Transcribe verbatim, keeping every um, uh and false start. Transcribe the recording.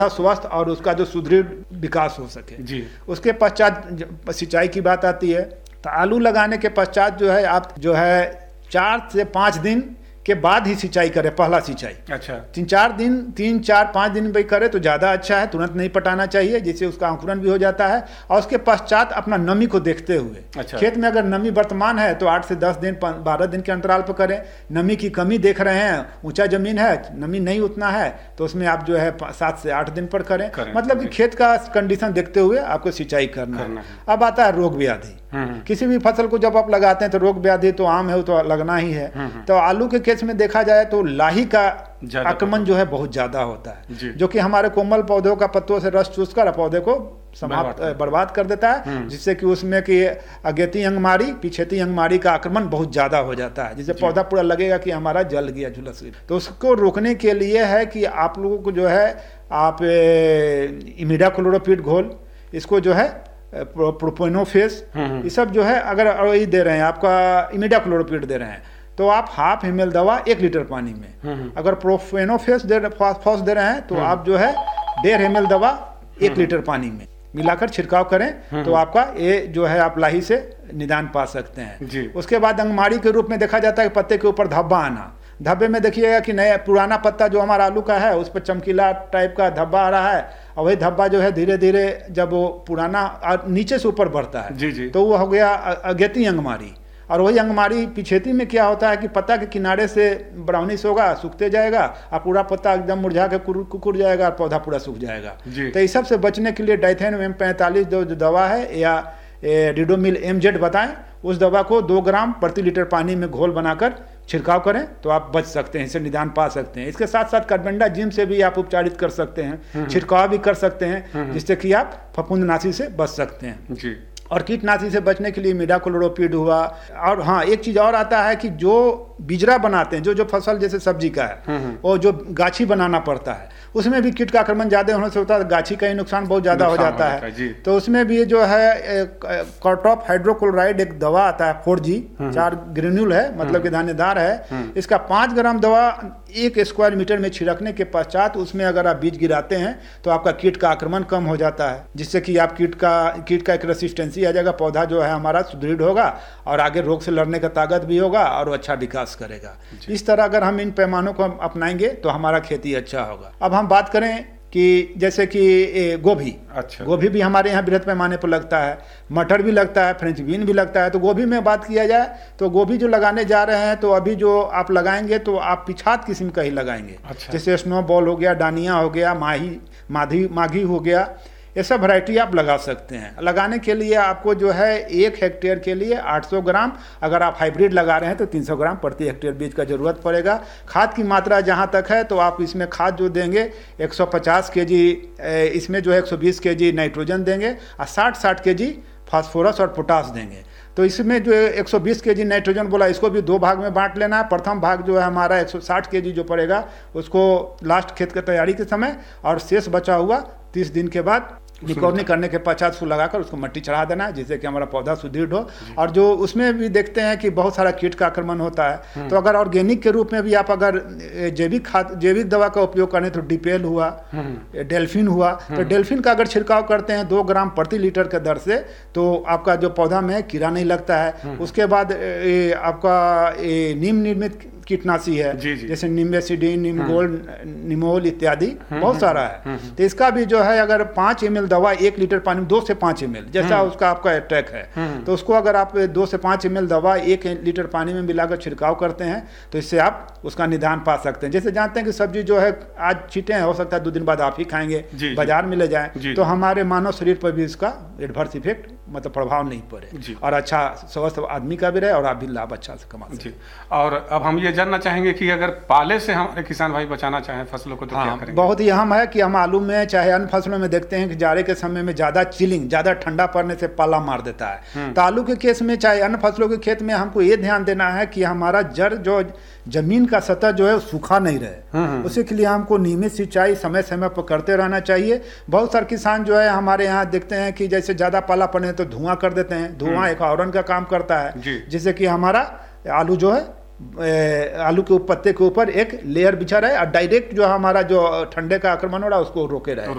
स्वस्थ और उसका जो सुदृढ़ विकास हो सके जी। उसके पश्चात सिंचाई की बात आती है। तो आलू लगाने के पश्चात जो है आप जो है चार से पाँच दिन के बाद ही सिंचाई करें, पहला सिंचाई। अच्छा। तीन चार दिन तीन चार पाँच दिन भी करे तो ज़्यादा अच्छा है, तुरंत नहीं पटाना चाहिए, जिससे उसका अंकुरण भी हो जाता है। और उसके पश्चात अपना नमी को देखते हुए, अच्छा। खेत में अगर नमी वर्तमान है तो आठ से दस दिन बारह दिन के अंतराल पर करें। नमी की कमी देख रहे हैं, ऊंचा जमीन है, नमी नहीं उतना है, तो उसमें आप जो है सात से आठ दिन पर करें, करें। मतलब कि खेत का कंडीशन देखते हुए आपको सिंचाई करना, करना है। है। अब आता है रोग व्याधि। किसी भी फसल को जब आप लगाते हैं तो रोग व्याधि तो आम है, तो लगना ही है। तो आलू के केस में देखा जाए तो लाही का आक्रमण जो है बहुत ज्यादा होता है, जो कि हमारे कोमल पौधों का पत्तों से रस चूस कर पौधे को समाप्त बर्बाद कर देता है, जिससे कि उसमें कि अगेती अंगमारी पिछेती अंगमारी का आक्रमण बहुत ज्यादा हो जाता है, जिससे पौधा पूरा लगेगा कि हमारा जल गया, झुलस गया। तो उसको रोकने के लिए है कि आप लोगों को जो है आप इमिडाक्लोरोपिड घोल, इसको जो है प्रोपोनोफेस, ये सब जो है अगर ये दे रहे हैं, आपका इमिडाक्लोरोपिड दे रहे हैं तो आप हाफ एम एल दवा एक लीटर पानी में, अगर प्रोफेनोफेस दे फॉस दे रहे हैं तो आप जो है डेढ़ एम एल दवा एक लीटर पानी में मिलाकर छिड़काव करें, तो आपका ये जो है आप लाही से निदान पा सकते हैं जी। उसके बाद अंगमारी के रूप में देखा जाता है कि पत्ते के ऊपर धब्बा आना। धब्बे में देखिएगा कि नया पुराना पत्ता जो हमारा आलू का है उस पर चमकीला टाइप का धब्बा आ रहा है, और वही धब्बा जो है धीरे धीरे जब वो पुराना नीचे से ऊपर बढ़ता है जी जी। तो वो हो गया अगेती अंगमारी। और वही अंगमारी पिछेती में क्या होता है कि पत्ता के किनारे से ब्राउनिश होगा, सूखते जाएगा और पूरा पत्ता एकदम मुरझा के कुकुर जाएगा और पौधा पूरा सूख जाएगा। तो इस सब से बचने के लिए डाइथेन एम पैंतालीस जो दवा है या रिडोमिल एम जेड बताएं, उस दवा को दो ग्राम प्रति लीटर पानी में घोल बनाकर छिड़काव करें तो आप बच सकते हैं, इससे निदान पा सकते हैं। इसके साथ साथ कार्बेंडाजिम से भी आप उपचारित कर सकते हैं, छिड़काव भी कर सकते हैं, जिससे कि आप फफूंदनाशी से बच सकते हैं जी। और कीटनाशी से बचने के लिए इमिडाक्लोरोपिड हुआ। और हाँ, एक चीज़ और आता है कि जो बिजरा बनाते हैं, जो जो फसल जैसे सब्जी का है और जो गाछी बनाना पड़ता है, उसमें भी कीट का आक्रमण ज़्यादा होने से होता है, गाछी का ही नुकसान बहुत ज़्यादा हो जाता है। तो उसमें भी जो है कॉटॉप हाइड्रोक्लोराइड एक दवा आता है, फोर जी चार ग्रेन्यूल है, मतलब कि दानेदार है। इसका पाँच ग्राम दवा एक स्क्वायर मीटर में छिड़कने के पश्चात उसमें अगर आप बीज गिराते हैं तो आपका कीट का आक्रमण कम हो जाता है, जिससे कि आप कीट का कीट का एक रेसिस्टेंसी आ जाएगा, पौधा जो है हमारा सुदृढ़ होगा और आगे रोग से लड़ने का ताकत भी होगा और अच्छा विकास करेगा। इस तरह अगर हम इन पैमानों को अपनाएंगे तो हमारा खेती अच्छा होगा। अब हम बात करें कि जैसे कि गोभी, अच्छा गोभी भी हमारे यहाँ बृहद पैमाने पर लगता है, मटर भी लगता है, फ्रेंच बीन भी लगता है। तो गोभी में बात किया जाए तो गोभी जो लगाने जा रहे हैं तो अभी जो आप लगाएंगे तो आप पिछात किस्म का ही लगाएंगे, अच्छा। जैसे स्नो बॉल हो गया, डानिया हो गया, माही माधी माघी हो गया, ये सब वैरायटी आप लगा सकते हैं। लगाने के लिए आपको जो है एक हेक्टेयर के लिए आठ सौ ग्राम, अगर आप हाइब्रिड लगा रहे हैं तो तीन सौ ग्राम प्रति हेक्टेयर बीज का जरूरत पड़ेगा। खाद की मात्रा जहां तक है तो आप इसमें खाद जो देंगे एक सौ पचास केजी, इसमें जो है एक सौ बीस केजी नाइट्रोजन देंगे और साठ साठ केजी फास्फोरस और पोटास देंगे। तो इसमें जो एक सौ बीस केजी नाइट्रोजन बोला, इसको भी दो भाग में बांट लेना है। प्रथम भाग जो है हमारा एक सौ साठ केजी जो पड़ेगा उसको लास्ट खेत की तैयारी के समय, और शेष बचा हुआ तीस दिन के बाद निकौनी करने के पश्चात उसको लगाकर उसको मिट्टी चढ़ा देना है, जिससे कि हमारा पौधा सुदृढ़ हो। और जो उसमें भी देखते हैं कि बहुत सारा कीट का आक्रमण होता है, तो अगर ऑर्गेनिक के रूप में भी आप अगर जैविक खाद जैविक दवा का उपयोग करें तो डिपेल हुआ, डेल्फिन हुआ, तो डेल्फिन का अगर छिड़काव करते हैं दो ग्राम प्रति लीटर के दर से तो आपका जो पौधा में कीड़ा नहीं लगता है। उसके बाद ए, आपका ए, नीम निर्मित कीटनाशी है, जी जी। जैसे निम्बेसिडिन, निमगोल, निमोल इत्यादि बहुत सारा है। तो इसका भी जो है अगर पाँच एम एल दवा एक लीटर पानी में, दो से पाँच एम एल जैसा उसका आपका अटैक है, तो उसको अगर आप दो से पाँच एम एल दवा एक लीटर पानी में मिलाकर छिड़काव करते हैं तो इससे आप उसका निदान पा सकते हैं। जैसे जानते हैं कि सब्जी जो है आज छींटे हैं, हो सकता है दो दिन बाद आप ही खाएंगे, बाजार में ले जाए, तो हमारे मानव शरीर पर भी इसका एडवर्स इफेक्ट मतलब प्रभाव नहीं पड़े और अच्छा स्वस्थ आदमी का भी रहे और आप भी लाभ अच्छा से कमा सकें। और अब हम ये जानना चाहेंगे कि अगर पाले से हमारे किसान भाई बचाना चाहें फसलों को तो हाँ, क्या करेंगे? बहुत ही अहम है कि हम आलू में चाहे अन्य फसलों में देखते हैं कि जाड़े के समय में ज़्यादा चिलिंग, ज़्यादा ठंडा पड़ने से पाला मार देता है। तो आलू के केस में चाहे अन्य फसलों के खेत में हमको ये ध्यान देना है कि हमारा जड़ जो जमीन का सतह जो है सूखा नहीं रहे, उसी के लिए हमको नियमित सिंचाई समय समय पर करते रहना चाहिए। बहुत सारे किसान जो है हमारे यहाँ देखते हैं कि जैसे ज़्यादा पाला पड़ने तो धुआं कर देते हैं, धुआं एक आवरण का काम करता है, जिससे कि हमारा आलू जो है आलू के पत्ते के ऊपर एक लेयर बिछा रहे और डायरेक्ट जो हमारा जो ठंडे का आक्रमण हो रहा है उसको रोके रहे।